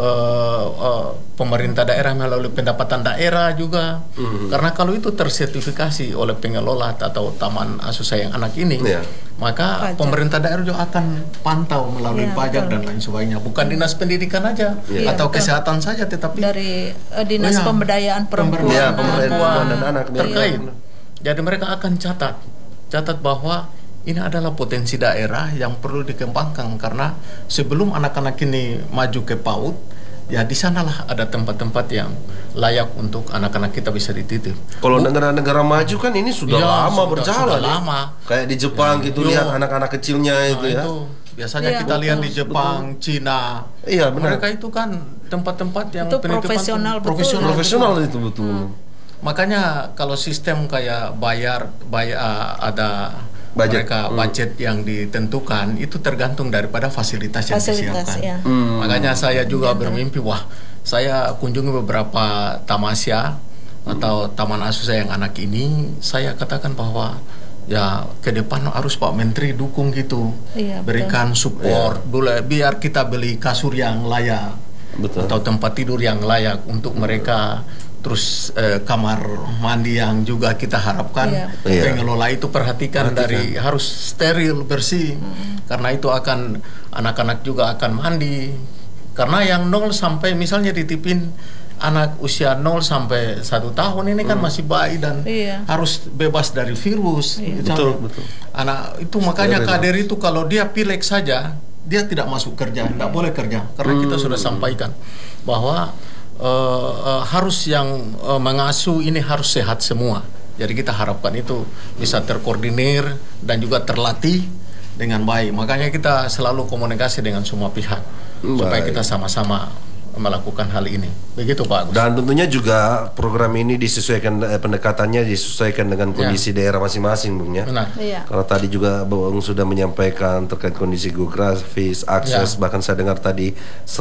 Uh, uh, pemerintah daerah melalui pendapatan daerah juga. Mm-hmm. Karena kalau itu tersertifikasi oleh pengelola atau taman asuh sayang anak ini, ya. maka pajak. Pemerintah daerah juga akan pantau melalui ya, pajak betul. dan lain sebagainya. Bukan dinas pendidikan aja ya, atau betul. kesehatan saja, tetapi dari uh, dinas oh, ya, pemberdayaan perempuan, ya, pemberdayaan perempuan dan anak terkait. Ya. Jadi mereka akan catat, catat bahwa ini adalah potensi daerah yang perlu dikembangkan karena sebelum anak-anak ini maju ke PAUD, ya di sanalah ada tempat-tempat yang layak untuk anak-anak kita bisa dititip. Kalau negara-negara maju kan ini sudah ya, lama sudah, berjalan. Sudah lama. Kayak di Jepang ya, gitu yo. lihat anak-anak kecilnya nah, itu ya. Itu. Biasanya ya, kita betul, lihat di Jepang, betul. Cina. Iya, benar. Mereka itu kan tempat-tempat yang itu profesional, betul. profesional, profesional itu betul. Hmm. Makanya kalau sistem kayak bayar, bayar ada budget. mereka budget hmm. yang ditentukan itu tergantung daripada fasilitas yang fasilitas, disiapkan. Ya. Hmm. Makanya saya juga ya, bermimpi, wah, saya kunjungi beberapa tamasya hmm. atau taman asuh sayang anak ini, saya katakan bahwa ya ke depan harus Pak Menteri dukung gitu, ya, berikan support, ya. biar kita beli kasur yang layak, betul. atau tempat tidur yang layak untuk mereka. Terus eh, kamar mandi yang juga kita harapkan yeah. pengelola itu perhatikan, perhatikan dari harus steril, bersih mm. karena itu akan anak-anak juga akan mandi karena yang nol sampai misalnya ditipin anak usia nol sampai satu tahun ini kan mm. masih bayi dan yeah. harus bebas dari virus yeah. betul, betul. Anak itu makanya kader itu kalau dia pilek saja dia tidak masuk kerja, tidak boleh kerja karena mm. kita sudah sampaikan bahwa Uh, uh, harus yang uh, mengasuh ini harus sehat semua. Jadi kita harapkan itu bisa terkoordinir dan juga terlatih dengan baik. Makanya kita selalu komunikasi dengan semua pihak baik. supaya kita sama-sama melakukan hal ini. Begitu Pak Agus. Dan tentunya juga program ini disesuaikan eh, pendekatannya disesuaikan dengan kondisi ya. daerah masing-masing, Bung ya. Benar. Ya. Kalau tadi juga Bung sudah menyampaikan terkait kondisi geografis, akses, ya. bahkan saya dengar tadi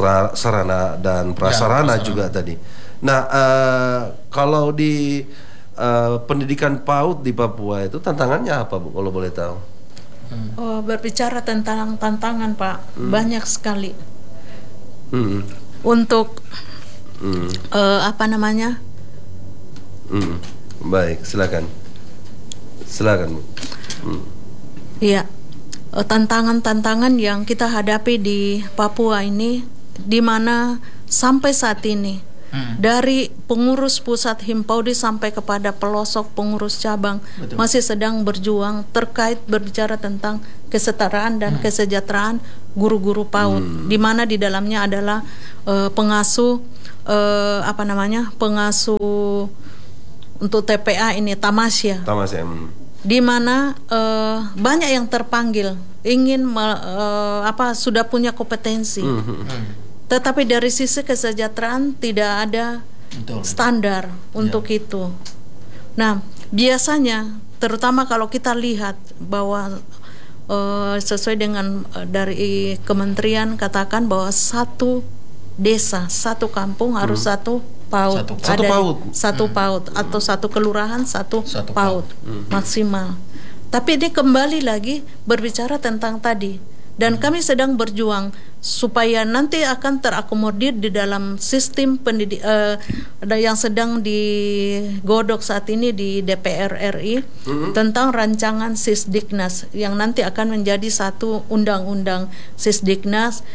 sarana dan prasarana ya, juga tadi. Nah, uh, kalau di uh, pendidikan PAUD di Papua itu tantangannya apa, Bu? Kalau boleh tahu? Hmm. Oh, berbicara tentang tantangan, Pak, hmm. banyak sekali. Hmm. Untuk hmm. uh, apa namanya? Hmm. Baik, silakan. Silakan. Hmm. Iya, uh, tantangan-tantangan yang kita hadapi di Papua ini, di mana sampai saat ini hmm. dari pengurus pusat Himpaudi sampai kepada pelosok pengurus cabang Betul. masih sedang berjuang terkait berbicara tentang kesetaraan dan hmm. kesejahteraan guru-guru PAUD, hmm. di mana di dalamnya adalah uh, pengasuh uh, apa namanya pengasuh untuk T P A ini Tamasya, Tamasya, hmm. di mana uh, banyak yang terpanggil ingin me, uh, apa sudah punya kompetensi, hmm. Hmm. tetapi dari sisi kesejahteraan tidak ada Betul. standar untuk ya. itu. Nah, biasanya terutama kalau kita lihat bahwa uh, sesuai dengan uh, dari kementerian katakan bahwa satu desa, satu kampung hmm. harus satu PAUD, satu, ada satu PAUD, satu hmm. PAUD atau satu kelurahan satu, satu PAUD, PAUD. Hmm. maksimal. Tapi ini kembali lagi berbicara tentang tadi, dan hmm. kami sedang berjuang supaya nanti akan terakomodir di dalam sistem pendidik uh, yang sedang digodok saat ini di D P R R I hmm. tentang rancangan Sisdiknas yang nanti akan menjadi satu undang-undang Sisdiknas.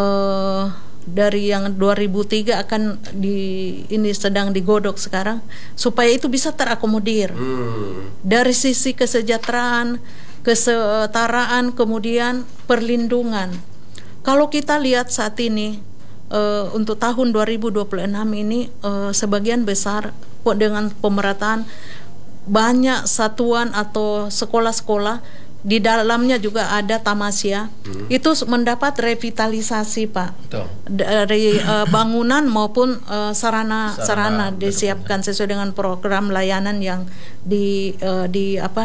Uh, dari yang dua ribu tiga akan di ini sedang digodok sekarang supaya itu bisa terakomodir hmm. dari sisi kesejahteraan, kesetaraan, kemudian perlindungan. Kalau kita lihat saat ini uh, untuk tahun dua ribu dua puluh enam ini uh, sebagian besar dengan pemerataan banyak satuan atau sekolah-sekolah di dalamnya juga ada Tamasya, hmm. itu mendapat revitalisasi Pak. Betul. Dari uh, bangunan maupun uh, sarana sarana disiapkan sesuai dengan program layanan yang di uh, di apa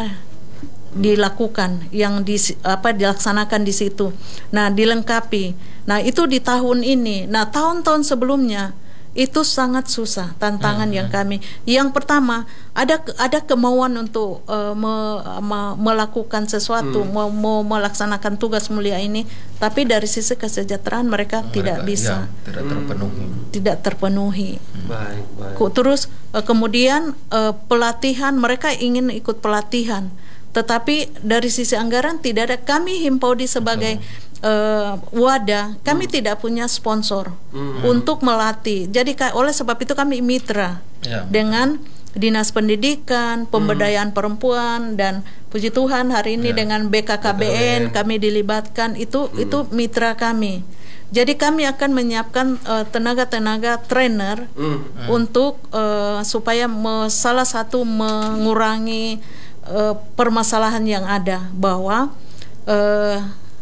dilakukan, yang di apa dilaksanakan di situ. Nah, dilengkapi. Nah, itu di tahun ini. Nah, tahun-tahun sebelumnya itu sangat susah tantangan hmm, yang kami. Yang pertama ada ada kemauan untuk uh, me, me, melakukan sesuatu, hmm. me, me, melaksanakan tugas mulia ini, tapi dari sisi kesejahteraan mereka, mereka tidak bisa, ya, tidak terpenuhi. Tidak terpenuhi. Hmm. Baik, baik. Terus uh, kemudian uh, pelatihan, mereka ingin ikut pelatihan, tetapi dari sisi anggaran tidak ada. Kami Himpaudi sebagai Uh, wadah, kami hmm. tidak punya sponsor hmm. untuk melatih. Jadi oleh sebab itu kami mitra ya, dengan Dinas Pendidikan, Pemberdayaan hmm. Perempuan, dan puji Tuhan hari ini ya. dengan B K K B N kami dilibatkan. Itu hmm. itu mitra kami. Jadi kami akan menyiapkan uh, tenaga-tenaga trainer hmm. untuk uh, supaya me, salah satu mengurangi uh, permasalahan yang ada, bahwa uh,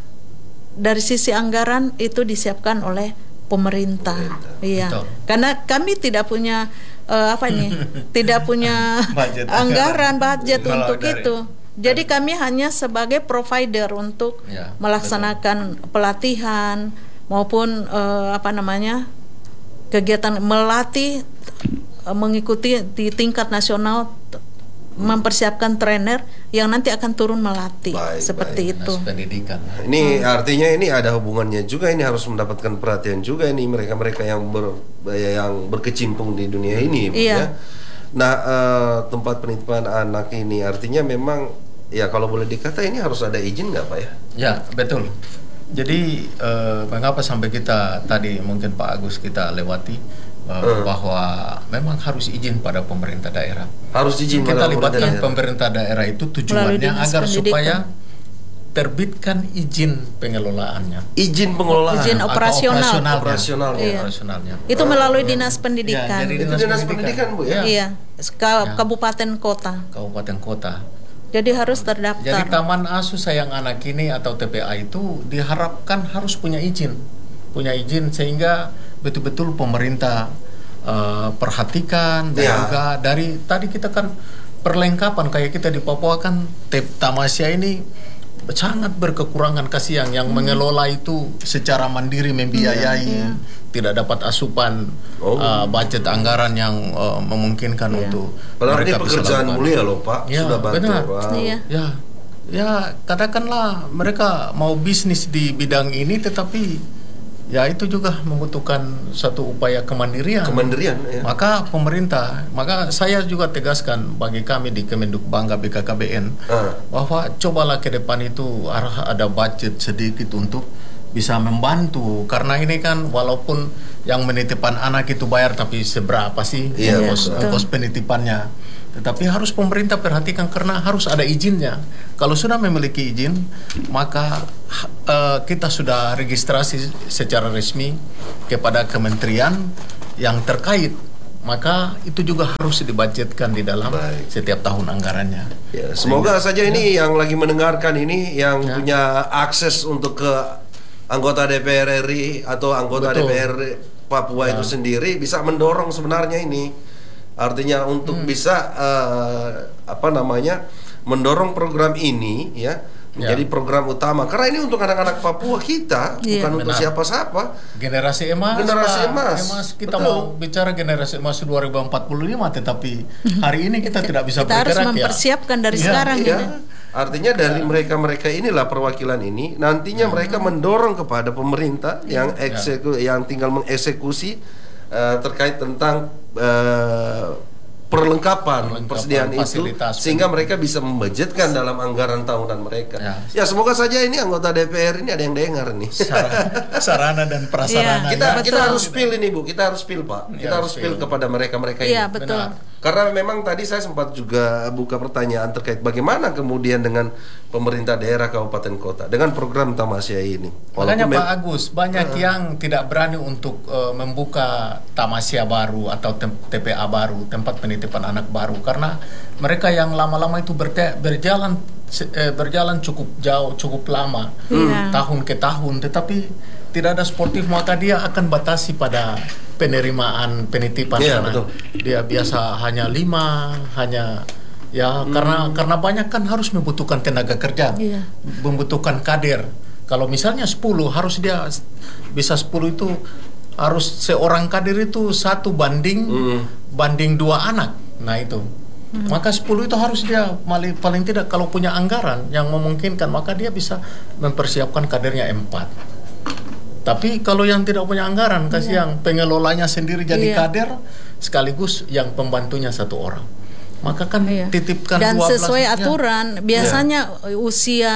dari sisi anggaran itu disiapkan oleh pemerintah, pemerintah. Iya. Betul. Karena kami tidak punya uh, apa ini, tidak punya budget. anggaran budget Malah untuk dari, itu. Jadi dari. kami hanya sebagai provider untuk ya, melaksanakan betul. pelatihan maupun uh, apa namanya kegiatan melatih, uh, mengikuti di tingkat nasional, mempersiapkan trainer yang nanti akan turun melatih. Baik, seperti baik. itu. Pendidikan. Ini hmm. artinya ini ada hubungannya juga, ini harus mendapatkan perhatian juga ini mereka-mereka yang ber, yang berkecimpung di dunia ini. Iya. Ya. Nah, uh, tempat penitipan anak ini artinya memang ya kalau boleh dikata ini harus ada izin nggak Pak ya? Ya, betul. Jadi uh, mengapa sampai kita tadi mungkin Pak Agus kita lewati Uh, hmm. bahwa memang harus izin pada pemerintah daerah. Harus izin. Kita libatkan pemerintah daerah itu tujuannya agar supaya terbitkan izin pengelolaannya. Izin pengelolaan. Izin operasional. Operasionalnya. Operasional. Iya. Operasionalnya. Itu melalui dinas pendidikan. Ya, itu dinas, dinas pendidikan, Bu ya. Iya. Kabupaten kota. Kabupaten kota. Jadi harus terdaftar. Jadi Taman Asuh Sayang Anak ini atau T P A itu diharapkan harus punya izin. Punya izin sehingga betul-betul pemerintah uh, perhatikan dan ya. juga dari tadi kita kan perlengkapan kayak kita di Papua kan Tamasya ini sangat berkekurangan, kasihan yang hmm. mengelola itu secara mandiri membiayai ya, ya. tidak dapat asupan oh. uh, budget anggaran yang uh, memungkinkan ya. untuk Padahal mereka bisa pekerjaan mulia loh Pak ya, sudah bantu benar. Wow. Ya. ya ya katakanlah mereka mau bisnis di bidang ini tetapi ya itu juga membutuhkan satu upaya kemandirian. Kemandirian. Ya. Maka pemerintah, maka saya juga tegaskan bagi kami di Kemenduk Bangga B K K B N uh. bahwa cobalah ke depan itu ada budget sedikit untuk bisa membantu, karena ini kan walaupun yang menitipkan anak itu bayar, tapi seberapa sih yeah, ongkos, ongkos penitipannya. Tetapi harus pemerintah perhatikan karena harus ada izinnya. Kalau sudah memiliki izin, maka uh, kita sudah registrasi secara resmi kepada kementerian yang terkait. Maka itu juga harus dibudgetkan di dalam Baik. setiap tahun anggarannya. Ya, semoga Sehingga, saja ini ya. yang lagi mendengarkan ini yang ya. punya akses untuk ke anggota D P R R I atau anggota Betul. D P R Papua ya. itu sendiri bisa mendorong sebenarnya ini. Artinya untuk hmm. bisa uh, apa namanya mendorong program ini ya menjadi ya. program utama, karena ini untuk anak-anak Papua kita, ya. bukan Benar. untuk siapa-siapa. Generasi emas. Generasi emas. emas. Kita Betul. mau bicara generasi emas dua ribu empat puluh lima, tetapi hari ini kita tidak bisa kita bergerak. Kita harus mempersiapkan ya. dari ya. sekarang. Ya. Artinya dari ya. mereka-mereka inilah perwakilan ini nantinya ya. mereka mendorong kepada pemerintah yang ekseku, ya. yang tinggal mengeksekusi uh, terkait tentang uh, perlengkapan, perlengkapan persediaan itu sehingga mereka bisa membudgetkan dalam anggaran tahunan mereka. Ya. ya semoga saja ini anggota D P R ini ada yang dengar nih. Sarana, sarana dan prasarana. Ya, kita ya, kita harus pil ini Bu, kita harus pil Pak. Kita ya, harus pil kepada mereka-mereka ini. Iya betul. Benar. Karena memang tadi saya sempat juga buka pertanyaan terkait bagaimana kemudian dengan pemerintah daerah kabupaten kota dengan program Tamasya ini. Makanya Pak Agus, banyak uh, yang tidak berani untuk uh, membuka Tamasya baru atau T P A baru, tempat penitipan anak baru, karena mereka yang lama-lama itu berjalan eh, berjalan cukup jauh, cukup lama, hmm. tahun ke tahun, tetapi tidak ada sportif, maka dia akan batasi pada penerimaan penitipan. Yeah, betul. Dia biasa hanya lima, hanya ya hmm. karena karena banyak kan harus membutuhkan tenaga kerja, yeah. membutuhkan kader. Kalau misalnya sepuluh, harus dia bisa sepuluh itu harus seorang kader itu satu banding hmm. banding dua anak. Nah itu. Hmm. Maka sepuluh itu harus dia paling tidak kalau punya anggaran yang memungkinkan, maka dia bisa mempersiapkan kadernya empat. Tapi kalau yang tidak punya anggaran, kasih yeah. yang pengelolanya sendiri jadi yeah. kader, sekaligus yang pembantunya satu orang. Maka kan yeah. titipkan dan dua belas sesuai aturan, biasanya yeah. usia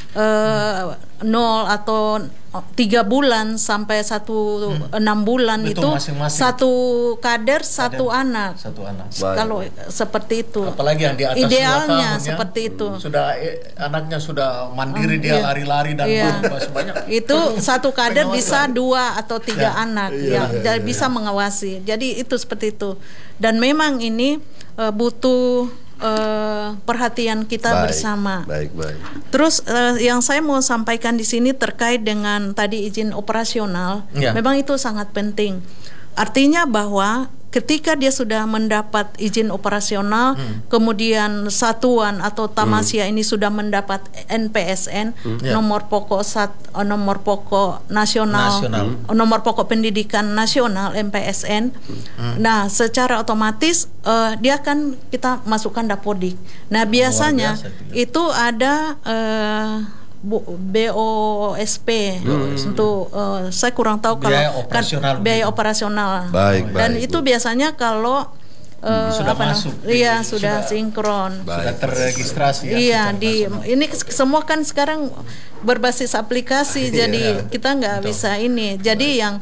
uh, nol atau tiga bulan sampai satu hmm. enam bulan Betul, itu masing-masing. satu kader satu kader, anak. Satu anak. Kalau seperti itu. Apalagi yang di atas idealnya tahun, seperti ya, itu. Sudah eh, anaknya sudah mandiri, hmm, dia lari-lari iya. dan iya. banyak. Itu satu kader bisa dua atau tiga ya. anak iya, yang iya, iya, bisa iya. mengawasi. Jadi itu seperti itu. Dan memang ini uh, butuh Uh, perhatian kita baik, bersama. Baik, baik. Terus uh, yang saya mau sampaikan di sini terkait dengan tadi izin operasional, ya. memang itu sangat penting. Artinya bahwa ketika dia sudah mendapat izin operasional, hmm. kemudian satuan atau Tamasya hmm. ini sudah mendapat N P S N, hmm. nomor pokok sat, nomor pokok nasional, nasional. nomor pokok pendidikan nasional M P S N. Hmm. Nah, secara otomatis uh, dia akan kita masukkan Dapodik. Nah, biasanya itu ada uh, B O S P hmm. untuk uh, saya kurang tahu kalau biaya operasional, kan, biaya operasional. Baik, dan baik, itu Bu. biasanya kalau uh, sudah apa masuk, iya sudah, sudah sinkron, baik. Sudah terregistrasi. Ya, iya di nasional. Ini semua kan sekarang berbasis aplikasi, jadi kita nggak bisa ini. Jadi baik. yang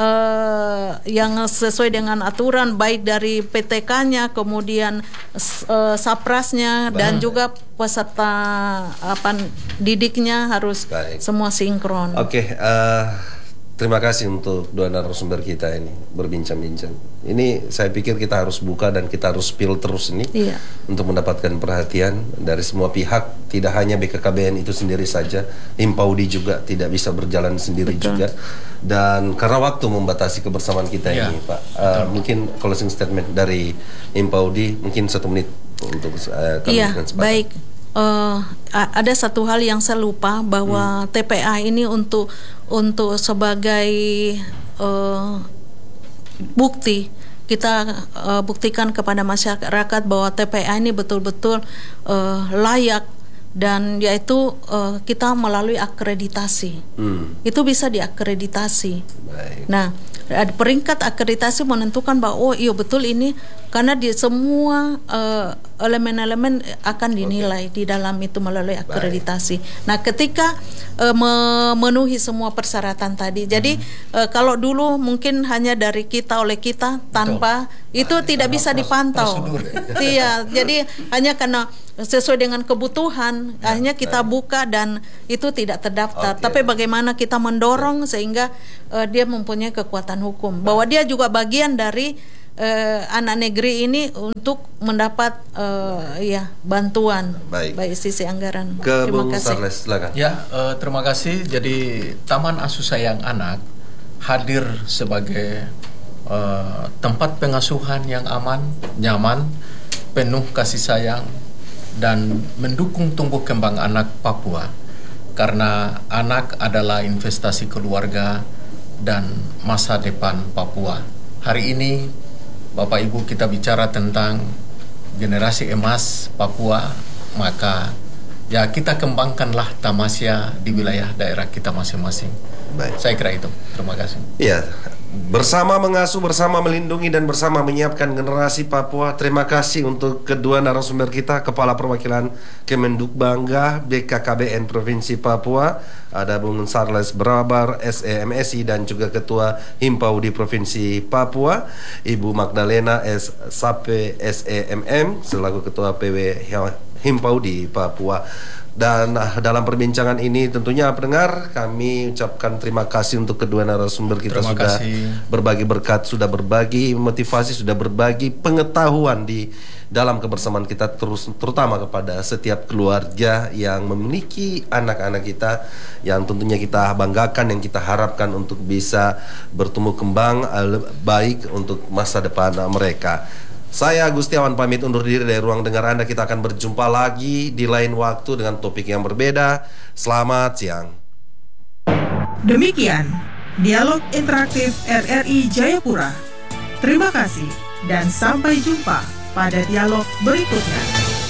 Uh, yang sesuai dengan aturan baik dari P T K-nya, kemudian uh, Saprasnya baik. dan juga peserta apa didiknya harus baik. semua sinkron. Oke, okay, uh, terima kasih untuk dua narasumber kita ini berbincang-bincang. Ini saya pikir kita harus buka dan kita harus spill terus ini iya. untuk mendapatkan perhatian dari semua pihak. Tidak hanya B K K B N itu sendiri saja, Himpaudi juga tidak bisa berjalan sendiri Betul. juga. Dan karena waktu membatasi kebersamaan kita ya. ini, Pak, uh, mungkin closing statement dari Himpaudi mungkin satu menit untuk uh, kami Iya, baik. Uh, ada satu hal yang saya lupa bahwa hmm. T P A ini untuk untuk sebagai uh, bukti kita uh, buktikan kepada masyarakat bahwa T P A ini betul-betul uh, layak dan yaitu uh, kita melalui akreditasi. Hmm. Itu bisa diakreditasi. Baik. Nah, peringkat akreditasi menentukan bahwa oh iya betul ini, karena di semua uh, elemen-elemen akan dinilai okay. di dalam itu melalui akreditasi. Baik. Nah, ketika uh, memenuhi semua persyaratan tadi, hmm. jadi uh, kalau dulu mungkin hanya dari kita oleh kita tanpa betul. itu nah, tidak bisa dipantau. Iya, jadi hanya karena sesuai dengan kebutuhan ya, akhirnya kita baik. buka dan itu tidak terdaftar. Okay. Tapi bagaimana kita mendorong ya. sehingga uh, dia mempunyai kekuatan hukum, bahwa dia juga bagian dari uh, anak negeri ini untuk mendapat uh, ya bantuan baik, baik sisi anggaran. Ke terima kasih. Sarles, ya, uh, terima kasih. Jadi Taman Asuh Sayang Anak hadir sebagai uh, tempat pengasuhan yang aman, nyaman, penuh kasih sayang dan mendukung tumbuh kembang anak Papua, karena anak adalah investasi keluarga dan masa depan Papua. Hari ini Bapak Ibu kita bicara tentang generasi emas Papua, maka ya kita kembangkanlah Tamasya di wilayah daerah kita masing-masing. Baik. Saya kira itu. Terima kasih. Iya. Bersama mengasuh, bersama melindungi, dan bersama menyiapkan generasi Papua. Terima kasih untuk kedua narasumber kita, Kepala Perwakilan Kemenduk Bangga B K K B N Provinsi Papua, ada Bung Sarles Brabar S E M S I, dan juga Ketua Himpau di Provinsi Papua, Ibu Magdalena S. Sape S E M M selaku Ketua P W Himpau di Papua. Dan uh, dalam perbincangan ini tentunya pendengar, kami ucapkan terima kasih untuk kedua narasumber kita. Terima sudah kasih. berbagi berkat, sudah berbagi motivasi, sudah berbagi pengetahuan di dalam kebersamaan kita, terus terutama kepada setiap keluarga yang memiliki anak-anak kita yang tentunya kita banggakan, yang kita harapkan untuk bisa bertumbuh kembang uh, baik untuk masa depan uh, mereka. Saya Gustiawan pamit undur diri dari ruang dengar Anda. Kita akan berjumpa lagi di lain waktu dengan topik yang berbeda. Selamat siang. Demikian Dialog Interaktif R R I Jayapura. Terima kasih dan sampai jumpa pada dialog berikutnya.